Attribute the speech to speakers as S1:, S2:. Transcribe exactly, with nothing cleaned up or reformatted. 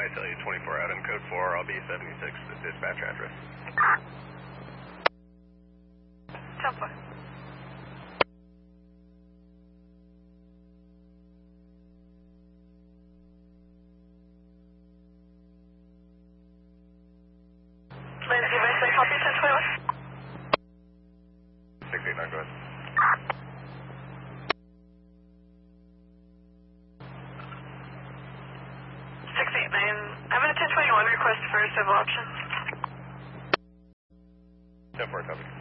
S1: I tell you twenty-four out in code four, I'll be seventy-six to dispatch address.
S2: Temple. Ladies, you may say copy ten twenty-one?
S1: six eight nine, go ahead.
S2: six eight nine, I'm in a ten twenty-one request for civil options.
S1: ten four, copy.